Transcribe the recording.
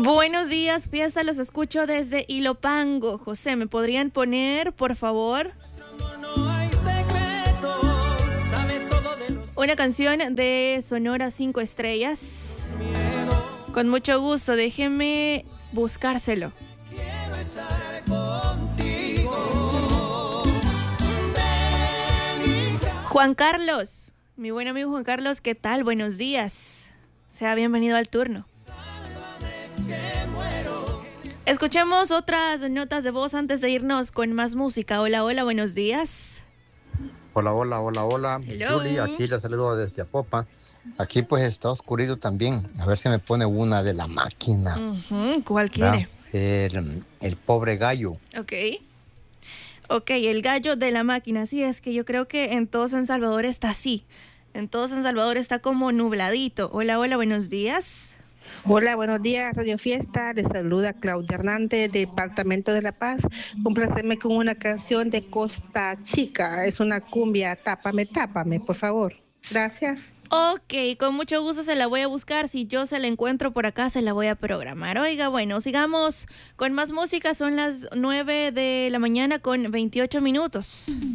Buenos días, fiesta, los escucho desde Ilopango. José, ¿me podrían poner, por favor, una canción de Sonora 5 Estrellas? Con mucho gusto, déjeme buscárselo. Juan Carlos, mi buen amigo Juan Carlos, ¿qué tal? Buenos días. Sea bienvenido al turno. Escuchemos otras notas de voz antes de irnos con más música. Hola, hola, buenos días. Hola, hola, hola, hola. Hello. Julie, aquí la saludo desde Apopa. Aquí pues está oscurito también. A ver si me pone una de La Máquina. ¿Cuál quiere? El pobre gallo. Ok, el gallo de La Máquina. Sí, es que yo creo que en todo San Salvador está así. En todo San Salvador está como nubladito. Hola, hola, buenos días. Hola, buenos días, Radio Fiesta. Les saluda Claudia Hernández, Departamento de La Paz. Compláceme con una canción de Costa Chica. Es una cumbia. Tápame, tápame, por favor. Gracias. Ok, con mucho gusto se la voy a buscar. Si yo se la encuentro por acá, se la voy a programar. Oiga, bueno, sigamos con más música. Son las 9 de la mañana con 28 minutos.